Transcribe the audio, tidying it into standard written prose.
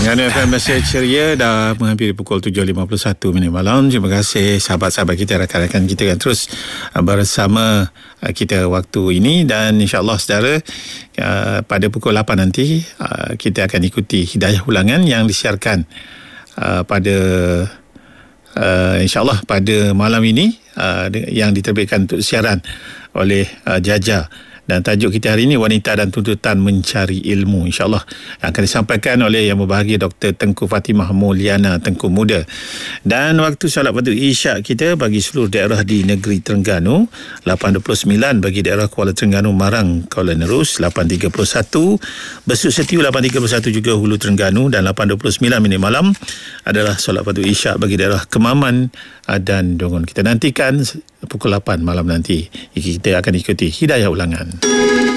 Terengganu FM masih ceria, dah menghampiri pukul 7.51 malam. Terima kasih sahabat-sahabat kita, rakan-rakan kita yang terus bersama kita waktu ini. Dan insyaAllah saudara, pada pukul 8 nanti kita akan ikuti hidayah ulangan yang disiarkan pada insyaAllah pada malam ini, yang diterbitkan untuk siaran oleh Jaja. Dan tajuk kita hari ini, Wanita dan Tuntutan Mencari Ilmu, insyaAllah akan disampaikan oleh Yang Berbahagia Dr. Tengku Fatimah Mulyana Tengku Muda. Dan waktu solat fardu Isyak kita bagi seluruh daerah di negeri Terengganu 8.29, bagi daerah Kuala Terengganu, Marang, Kuala Nerus 8.31, Besut Setiu 8.31 juga Hulu Terengganu, dan 8.29 malam adalah solat fardu Isyak bagi daerah Kemaman dan Dongon. Kita nantikan pukul 8 malam nanti kita akan ikuti hidayah ulangan.